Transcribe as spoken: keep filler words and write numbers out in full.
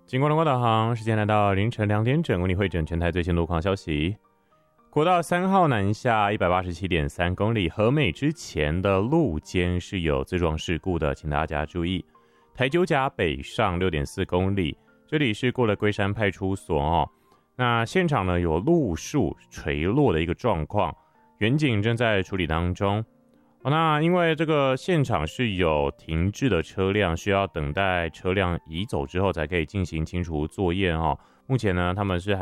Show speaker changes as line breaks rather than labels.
经过龙光导航，时间来到凌晨两点整，为你汇整全台最新路况消息。国道三号南下 一百八十七点三 公里，和美之前的路肩是有自撞事故的，请大家注意。台九甲北上 六点四 公里，这里是过了龟山派出所哦。那现场呢有路树垂落的一个状况，员警正在处理当中。哦、那因为这个现场是有停滞的车辆，需要等待车辆移走之后才可以进行清除作业哦。目前呢，他们是